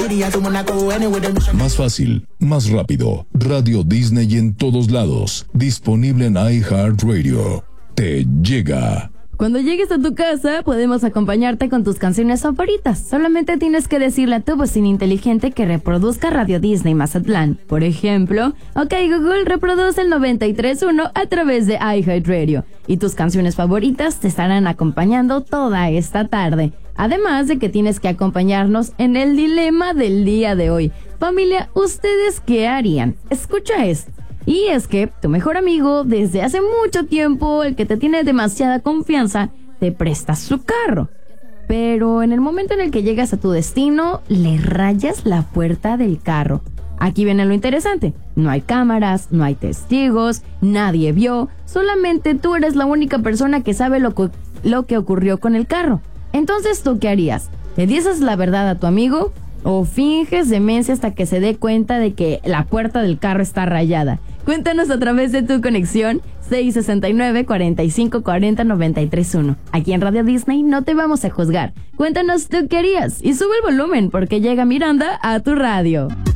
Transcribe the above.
Más fácil, más rápido. Radio Disney en todos lados. Disponible en iHeartRadio. Te llega. Cuando llegues a tu casa, podemos acompañarte con tus canciones favoritas. Solamente tienes que decirle a tu bocina inteligente que reproduzca Radio Disney Mazatlán. Por ejemplo, OK Google, reproduce el 93.1 a través de iHeartRadio. Y tus canciones favoritas te estarán acompañando toda esta tarde. Además de que tienes que acompañarnos en el dilema del día de hoy. Familia, ¿ustedes qué harían? Escucha esto. Y es que tu mejor amigo desde hace mucho tiempo, el que te tiene demasiada confianza, te presta su carro. Pero en el momento en el que llegas a tu destino, le rayas la puerta del carro. Aquí viene lo interesante. No hay cámaras, no hay testigos, nadie vio. Solamente tú eres la única persona que sabe lo que ocurrió con el carro. Entonces, ¿tú qué harías? ¿Le dices la verdad a tu amigo? ¿O finges demencia hasta que se dé cuenta de que la puerta del carro está rayada? Cuéntanos a través de tu conexión 669-4540-931. Aquí en Radio Disney no te vamos a juzgar. Cuéntanos tú qué harías y sube el volumen porque llega Miranda a tu radio.